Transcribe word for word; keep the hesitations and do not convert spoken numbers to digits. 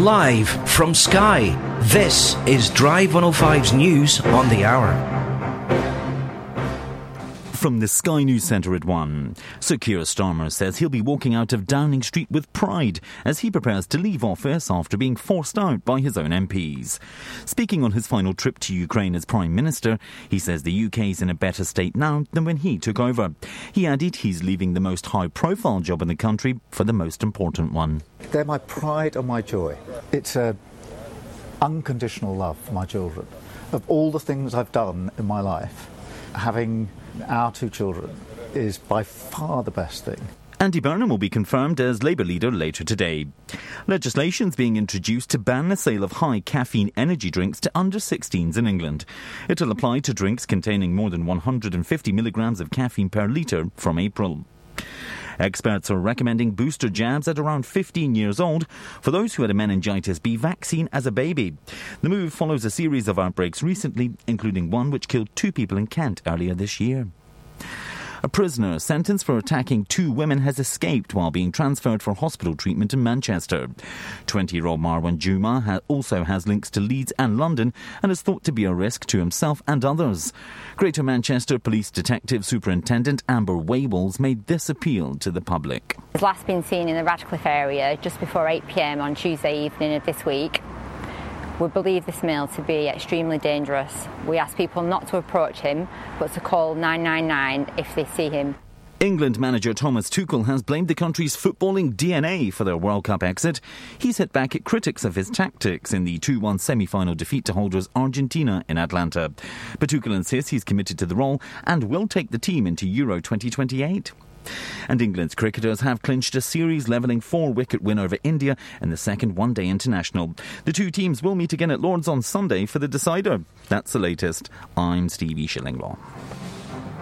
Live from Sky, this is Drive one oh five's News on the Hour. From the Sky News Centre at one, Sir Keir Starmer says he'll be walking out of Downing Street with pride as he prepares to leave office after being forced out by his own M Ps. Speaking on his final trip to Ukraine as Prime Minister, he says the U K is in a better state now than when he took over. He added he's leaving the most high-profile job in the country for the most important one. They're my pride and my joy. It's a unconditional love for my children. Of all the things I've done in my life, having our two children is by far the best thing. Andy Burnham will be confirmed as Labour leader later today. Legislation's being introduced to ban the sale of high caffeine energy drinks to under sixteens in England. It'll apply to drinks containing more than one hundred fifty milligrams of caffeine per litre from April. Experts are recommending booster jabs at around fifteen years old for those who had a meningitis B vaccine as a baby. The move follows a series of outbreaks recently, including one which killed two people in Kent earlier this year. A prisoner sentenced for attacking two women has escaped while being transferred for hospital treatment in Manchester. twenty-year-old Marwan Juma ha- also has links to Leeds and London and is thought to be a risk to himself and others. Greater Manchester Police Detective Superintendent Amber Waywalls made this appeal to the public. He was last been seen in the Radcliffe area just before eight p m on Tuesday evening of this week. We believe this male to be extremely dangerous. We ask people not to approach him, but to call nine nine nine if they see him. England manager Thomas Tuchel has blamed the country's footballing D N A for their World Cup exit. He's hit back at critics of his tactics in the two one semi-final defeat to holders Argentina in Atlanta. But Tuchel insists he's committed to the role and will take the team into Euro twenty twenty-eight. And England's cricketers have clinched a series-levelling four-wicket win over India in the second one-day international. The two teams will meet again at Lord's on Sunday for the decider. That's the latest. I'm Stevie Shillinglaw.